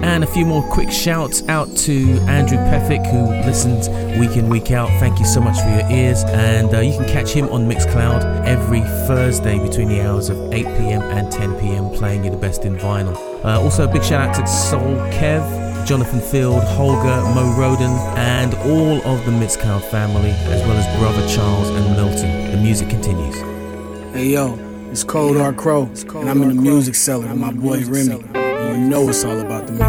And a few more quick shouts out to Andrew Pethick, who listens week in, week out. Thank you so much for your ears. And you can catch him on Mixcloud every Thursday between the hours of 8 p.m. and 10 p.m. playing you the best in vinyl. Also a big shout out to Soul Kev, Jonathan Field, Holger, Mo Roden, and all of the Mixcloud family, as well as brother Charles and Milton. The music continues. Hey yo, it's Cold Hard Crow, and I'm in the music cellar with my boy Remy. You know it's all about the music.